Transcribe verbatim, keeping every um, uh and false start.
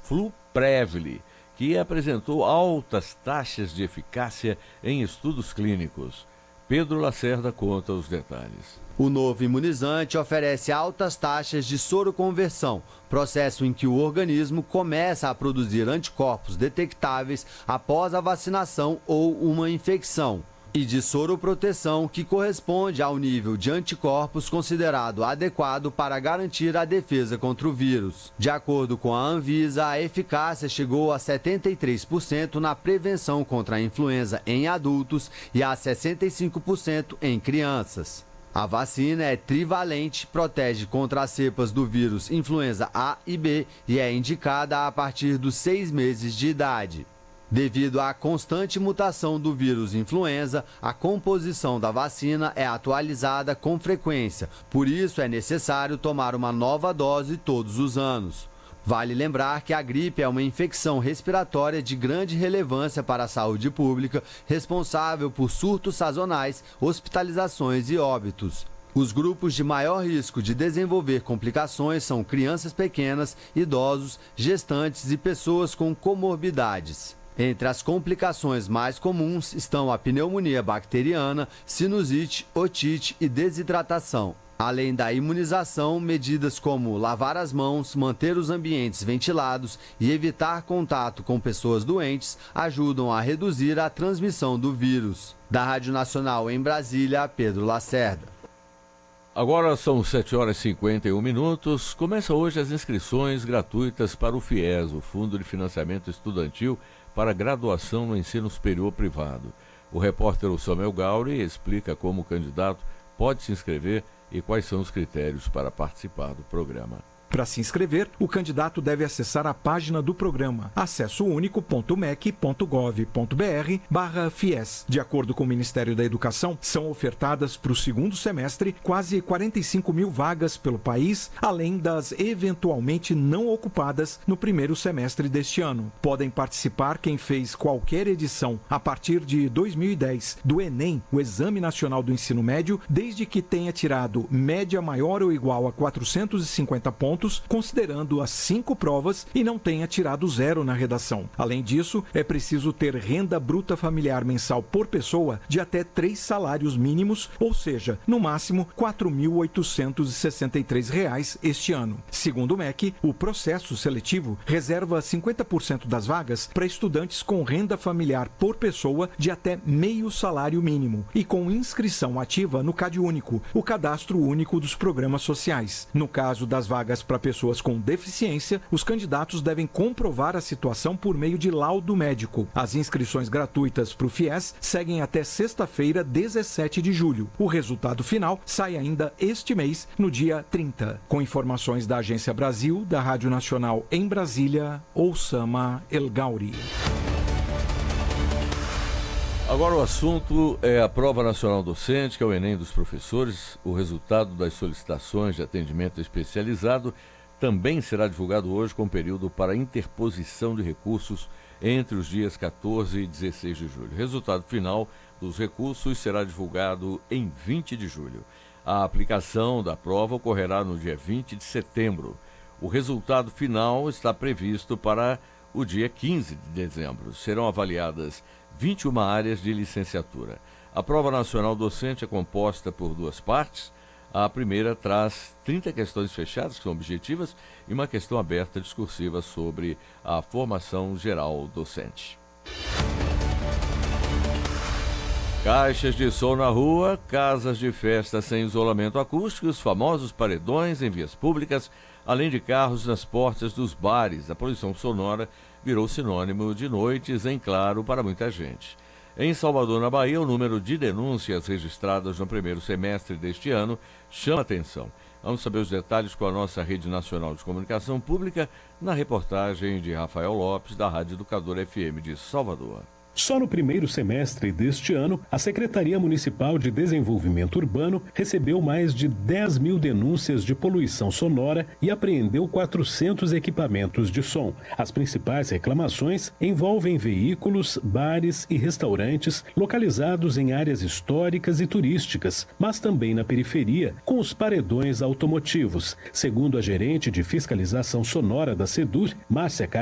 Fluprevli, que apresentou altas taxas de eficácia em estudos clínicos. Pedro Lacerda conta os detalhes. O novo imunizante oferece altas taxas de soroconversão, processo em que o organismo começa a produzir anticorpos detectáveis após a vacinação ou uma infecção, e de soroproteção, que corresponde ao nível de anticorpos considerado adequado para garantir a defesa contra o vírus. De acordo com a Anvisa, a eficácia chegou a setenta e três por cento na prevenção contra a influenza em adultos e a sessenta e cinco por cento em crianças. A vacina é trivalente, protege contra as cepas do vírus influenza A e B e é indicada a partir dos seis meses de idade. Devido à constante mutação do vírus influenza, a composição da vacina é atualizada com frequência, por isso é necessário tomar uma nova dose todos os anos. Vale lembrar que a gripe é uma infecção respiratória de grande relevância para a saúde pública, responsável por surtos sazonais, hospitalizações e óbitos. Os grupos de maior risco de desenvolver complicações são crianças pequenas, idosos, gestantes e pessoas com comorbidades. Entre as complicações mais comuns estão a pneumonia bacteriana, sinusite, otite e desidratação. Além da imunização, medidas como lavar as mãos, manter os ambientes ventilados e evitar contato com pessoas doentes ajudam a reduzir a transmissão do vírus. Da Rádio Nacional em Brasília, Pedro Lacerda. Agora são sete horas e cinquenta e um minutos. Começa hoje as inscrições gratuitas para o FIES, o Fundo de Financiamento Estudantil para Graduação no Ensino Superior Privado. O repórter Samuel Gauri explica como o candidato pode se inscrever e quais são os critérios para participar do programa. Para se inscrever, o candidato deve acessar a página do programa acessounico.mec.gov.br barra FIES. De acordo com o Ministério da Educação, são ofertadas para o segundo semestre quase quarenta e cinco mil vagas pelo país, além das eventualmente não ocupadas no primeiro semestre deste ano. Podem participar quem fez qualquer edição a partir de dois mil e dez do Enem, o Exame Nacional do Ensino Médio, desde que tenha tirado média maior ou igual a quatrocentos e cinquenta pontos, considerando as cinco provas, e não tenha tirado zero na redação. Além disso, é preciso ter renda bruta familiar mensal por pessoa de até três salários mínimos, ou seja, no máximo quatro mil oitocentos e sessenta e três reais este ano. Segundo o M E C, o processo seletivo reserva cinquenta por cento das vagas para estudantes com renda familiar por pessoa de até meio salário mínimo e com inscrição ativa no CadÚnico, o Cadastro Único dos Programas Sociais. No caso das vagas para pessoas com deficiência, os candidatos devem comprovar a situação por meio de laudo médico. As inscrições gratuitas para o FIES seguem até sexta-feira, dezessete de julho. O resultado final sai ainda este mês, no dia trinta. Com informações da Agência Brasil, da Rádio Nacional em Brasília, Osama El Gauri. Agora o assunto é a Prova Nacional Docente, que é o Enem dos professores. O resultado das solicitações de atendimento especializado também será divulgado hoje, com período para interposição de recursos entre os dias quatorze e dezesseis de julho. O resultado final dos recursos será divulgado em vinte de julho. A aplicação da prova ocorrerá no dia vinte de setembro. O resultado final está previsto para o dia quinze de dezembro. Serão avaliadas vinte e uma áreas de licenciatura. A Prova Nacional Docente é composta por duas partes. A primeira traz trinta questões fechadas, que são objetivas, e uma questão aberta discursiva sobre a formação geral docente. Caixas de som na rua, casas de festa sem isolamento acústico, os famosos paredões em vias públicas, além de carros nas portas dos bares. A poluição sonora virou sinônimo de noites em claro para muita gente. Em Salvador, na Bahia, o número de denúncias registradas no primeiro semestre deste ano chama atenção. Vamos saber os detalhes com a nossa Rede Nacional de Comunicação Pública, na reportagem de Rafael Lopes, da Rádio Educadora F M de Salvador. Só no primeiro semestre deste ano, a Secretaria Municipal de Desenvolvimento Urbano recebeu mais de dez mil denúncias de poluição sonora e apreendeu quatrocentos equipamentos de som. As principais reclamações envolvem veículos, bares e restaurantes localizados em áreas históricas e turísticas, mas também na periferia, com os paredões automotivos. Segundo a gerente de fiscalização sonora da SEDUR, Márcia Car